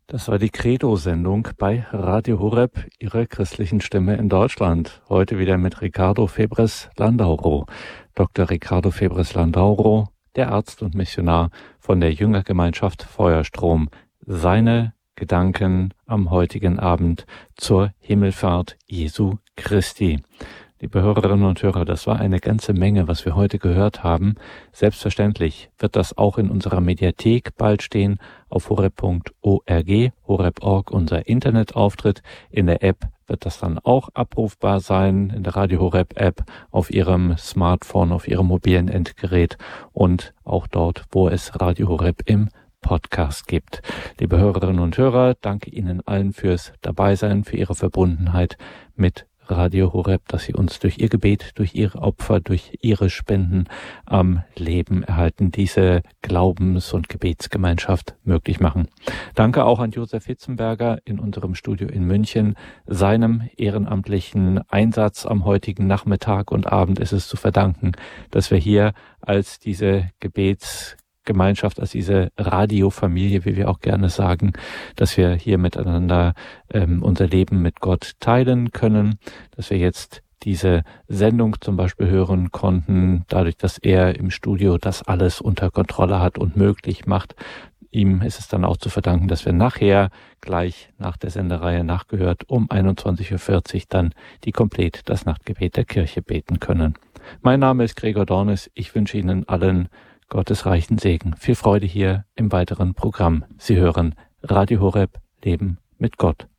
Das war die Credo-Sendung bei Radio Horeb, Ihrer christlichen Stimme in Deutschland. Heute wieder mit Ricardo Febres Landauro. Dr. Ricardo Febres Landauro, der Arzt und Missionar von der Jüngergemeinschaft Feuerstrom. Seine Gedanken am heutigen Abend zur Himmelfahrt Jesu Christi. Liebe Hörerinnen und Hörer, das war eine ganze Menge, was wir heute gehört haben. Selbstverständlich wird das auch in unserer Mediathek bald stehen, auf horeb.org, horeb.org, unser Internetauftritt. In der App wird das dann auch abrufbar sein, in der Radio Horeb App, auf Ihrem Smartphone, auf Ihrem mobilen Endgerät und auch dort, wo es Radio Horeb im Podcast gibt. Liebe Hörerinnen und Hörer, danke Ihnen allen fürs Dabeisein, für Ihre Verbundenheit mit Radio Horeb, dass Sie uns durch Ihr Gebet, durch Ihre Opfer, durch Ihre Spenden am Leben erhalten, diese Glaubens- und Gebetsgemeinschaft möglich machen. Danke auch an Josef Hitzenberger in unserem Studio in München. Seinem ehrenamtlichen Einsatz am heutigen Nachmittag und Abend ist es zu verdanken, dass wir hier als diese Gebetsgemeinschaft, als diese Radiofamilie, wie wir auch gerne sagen, dass wir hier miteinander unser Leben mit Gott teilen können, dass wir jetzt diese Sendung zum Beispiel hören konnten, dadurch, dass er im Studio das alles unter Kontrolle hat und möglich macht. Ihm ist es dann auch zu verdanken, dass wir nachher, gleich nach der Sendereihe nachgehört, um 21.40 Uhr dann die Komplett das Nachtgebet der Kirche beten können. Mein Name ist Gregor Dornis. Ich wünsche Ihnen allen Gottes reichen Segen. Viel Freude hier im weiteren Programm. Sie hören Radio Horeb, Leben mit Gott.